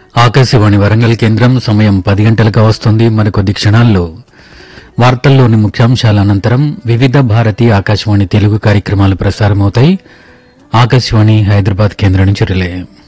ఆకాశవాణి వరంగల్ కేంద్రం సమయం 10 గంటలకు వస్తుంది. మరికొద్ది క్షణాల్లో వార్తల్లోని ముఖ్యాంశాల అనంతరం వివిధ భారతి ఆకాశవాణి తెలుగు కార్యక్రమాలు ప్రసారమవుతాయి. ఆకాశవాణి హైదరాబాద్ కేంద్రం నుంచి రిలే.